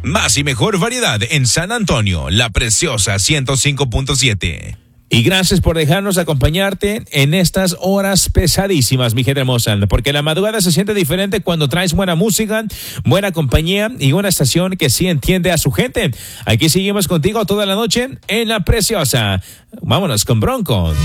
Más y mejor variedad en San Antonio, La Preciosa 105.7. Y gracias por dejarnos acompañarte en estas horas pesadísimas, mi gente hermosa, porque la madrugada se siente diferente cuando traes buena música, buena compañía y una estación que sí entiende a su gente. Aquí seguimos contigo toda la noche en La Preciosa. Vámonos con Bronco.